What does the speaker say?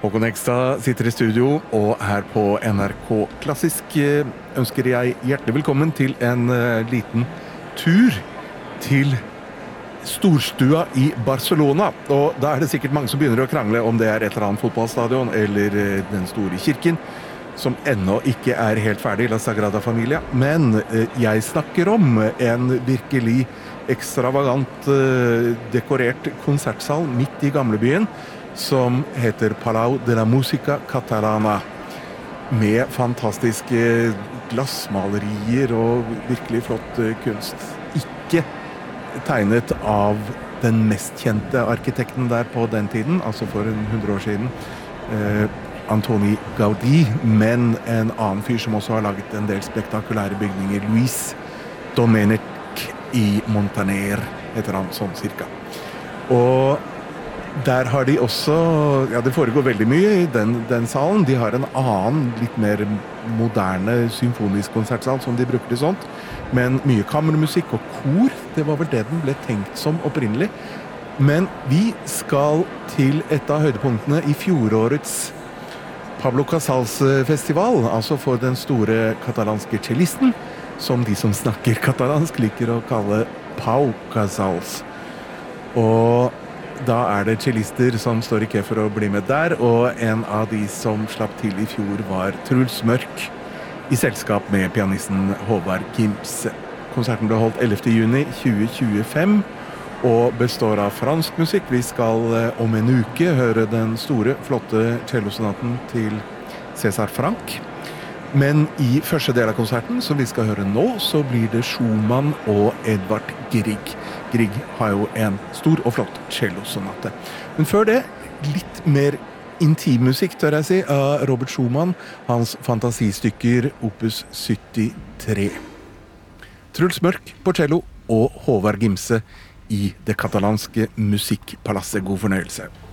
Håkon Ekstad sitter i studio, og her på NRK Klassisk ønsker jeg hjertelig velkommen til en liten tur til storstua i Barcelona. Og da det sikkert mange som begynner å krangle om det et eller annet fotballstadion eller den store kirken, som ennå ikke helt ferdig, La Sagrada Familia. Men jeg snakker om en virkelig ekstravagant dekorert konsertsal midt i gamlebyen, som heter Palau de la Música Catalana, med fantastiske glassmalerier og virkelig flott kunst. Ikke tegnet av den mest kjente arkitekten der på den tiden, altså for 100 år siden, Antoni Gaudí, men en annen fyr som også har laget en del spektakulære bygninger, Luis Domènech i Montaner, heter han sånn cirka. Og der har de også, det foregår veldig mye i den salen. De har en annen, litt mer moderne symfonisk konsertsal som de bruker til sånt, men mye kammermusikk og kor, det var vel det den ble tenkt som opprinnelig. Men vi skal til et av høydepunktene i fjorårets Pablo Casals festival, altså for den store katalanske cellisten, som de som snakker katalansk liker å kalle Pau Casals. Og da det cellister som står i kø for å bli med der, og en av de som slapp til i fjor var Truls Mørk, i selskap med pianisten Håvard Gims. Konserten ble holdt 11. juni 2025, og består av fransk musikk. Vi skal om en uke høre den store, flotte cellosonaten til César Franck. Men i første del av konserten, som vi skal høre nå, så blir det Schumann og Edvard Grieg. Grieg har jo en stor og flott cellosonate. Men før det, litt mer intimmusikk, tør jeg si, av Robert Schumann, hans fantasistykker Opus 73. Truls Mørk på cello og Håvard Gimse i det katalanske musikkpalasset. God fornøyelse.